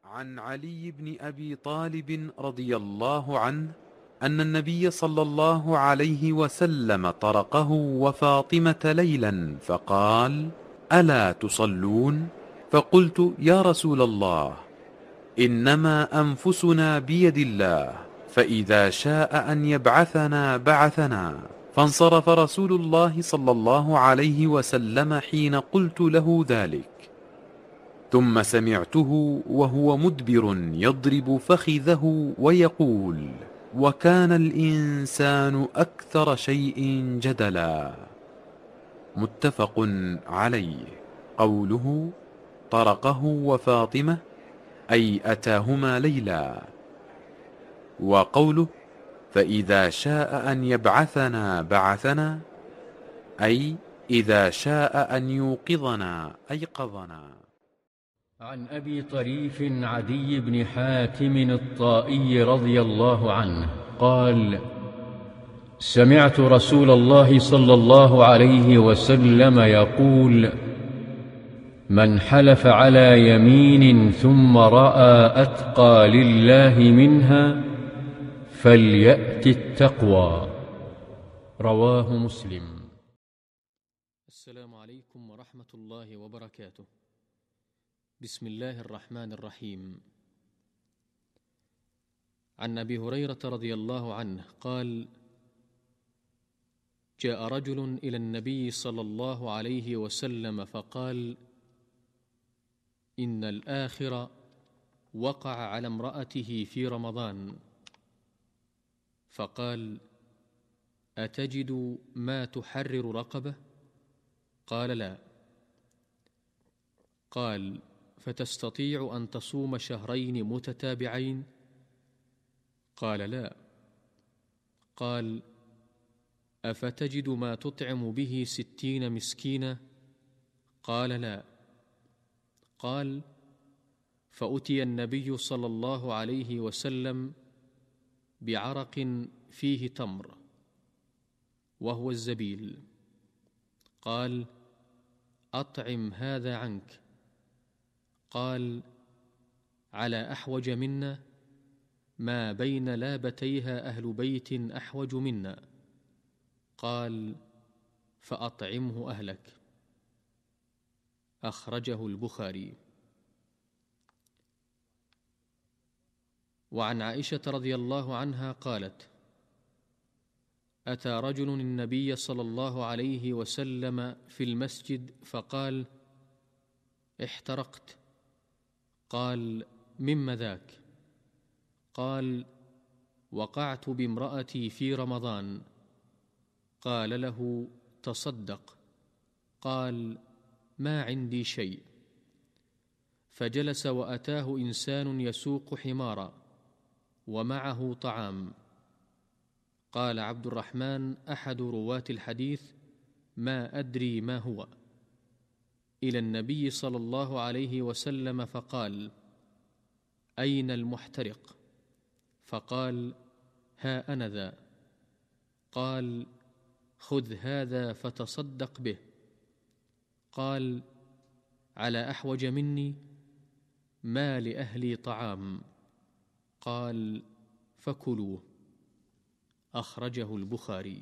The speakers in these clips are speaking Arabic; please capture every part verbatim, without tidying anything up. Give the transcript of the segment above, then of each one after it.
عن علي بن أبي طالب رضي الله عنه أن النبي صلى الله عليه وسلم طرقه وفاطمة ليلا فقال: ألا تصلون؟ فقلت: يا رسول الله، إنما أنفسنا بيد الله، فإذا شاء أن يبعثنا بعثنا. فانصرف رسول الله صلى الله عليه وسلم حين قلت له ذلك، ثم سمعته وهو مدبر يضرب فخذه ويقول: وكان الإنسان أكثر شيء جدلا. متفق عليه. قوله طرقه وفاطمة أي أتاهما ليلا، وقوله فإذا شاء أن يبعثنا بعثنا أي إذا شاء أن يوقظنا أيقظنا. عن أبي طريف عدي بن حاتم الطائي رضي الله عنه قال: سمعت رسول الله صلى الله عليه وسلم يقول: من حلف على يمين ثم رأى أتقى لله منها فليأت التقوى. رواه مسلم. السلام عليكم ورحمة الله وبركاته. بسم الله الرحمن الرحيم. عن أبي هريرة رضي الله عنه قال: جاء رجل إلى النبي صلى الله عليه وسلم فقال: إن الآخر وقع على امرأته في رمضان، فقال: أتجد ما تحرر رقبة؟ قال: لا. قال: فتستطيع أن تصوم شهرين متتابعين؟ قال: لا. قال: أفتجد ما تطعم به ستين مسكينا؟ قال: لا. قال: فأتي النبي صلى الله عليه وسلم بعرق فيه تمر وهو الزبيل، قال: أطعم هذا عنك. قال: على أحوج منا ما بين لابتيها أهل بيت أحوج منا. قال: فأطعمه أهلك. أخرجه البخاري. وعن عائشة رضي الله عنها قالت: أتى رجل النبي صلى الله عليه وسلم في المسجد فقال: احترقت. قال: مما ذاك؟ قال: وقعت بامرأتي في رمضان. قال له: تصدق. قال: ما عندي شيء. فجلس وأتاه إنسان يسوق حمارا ومعه طعام. قال عبد الرحمن أحد رواة الحديث: ما أدري ما هو، إلى النبي صلى الله عليه وسلم فقال: أين المحترق؟ فقال: ها أنا ذا. قال: خذ هذا فتصدق به. قال: على أحوج مني ما لأهلي طعام. قال: فكلوه. أخرجه البخاري.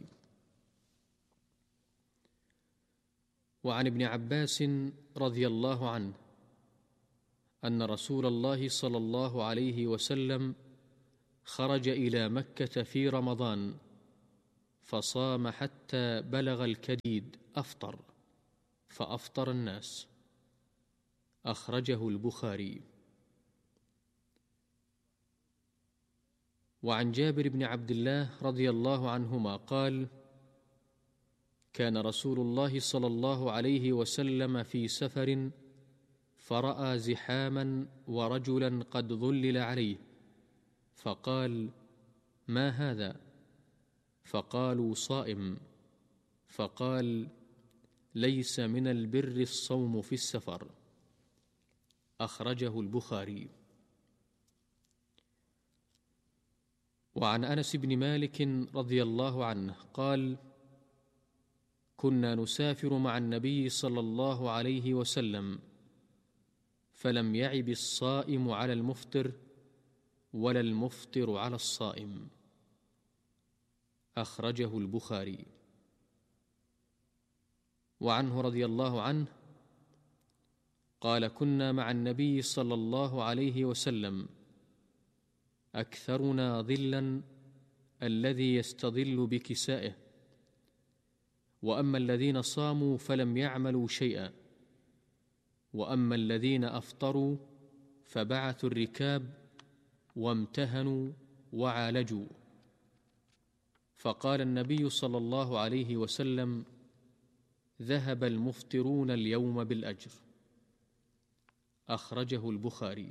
وعن ابن عباس رضي الله عنه أن رسول الله صلى الله عليه وسلم خرج إلى مكة في رمضان فصام حتى بلغ الكديد أفطر، فأفطر الناس. أخرجه البخاري. وعن جابر بن عبد الله رضي الله عنهما قال: كان رسول الله صلى الله عليه وسلم في سفر فرأى زحاما ورجلا قد ظلل عليه، فقال: ما هذا؟ فقالوا: صائم. فقال: ليس من البر الصوم في السفر. أخرجه البخاري. وعن أنس بن مالك رضي الله عنه قال: كنا نسافر مع النبي صلى الله عليه وسلم، فلم يعب الصائم على المفطر ولا المفطر على الصائم. أخرجه البخاري. وعنه رضي الله عنه قال: كنا مع النبي صلى الله عليه وسلم أكثرنا ظلا الذي يستظل بكسائه، وأما الذين صاموا فلم يعملوا شيئا، وأما الذين أفطروا فبعثوا الركاب وامتهنوا وعالجوا. فقال النبي صلى الله عليه وسلم: ذهب المفطرون اليوم بالأجر. أخرجه البخاري.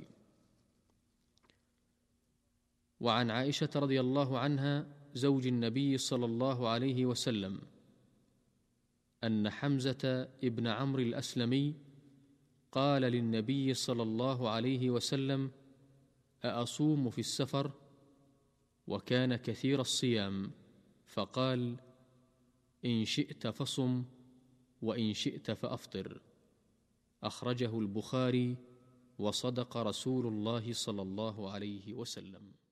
وعن عائشة رضي الله عنها زوج النبي صلى الله عليه وسلم أن حمزة ابن عمرو الأسلمي قال للنبي صلى الله عليه وسلم: أأصوم في السفر؟ وكان كثير الصيام، فقال: إن شئت فصم وإن شئت فأفطر. أخرجه البخاري. وصدق رسول الله صلى الله عليه وسلم.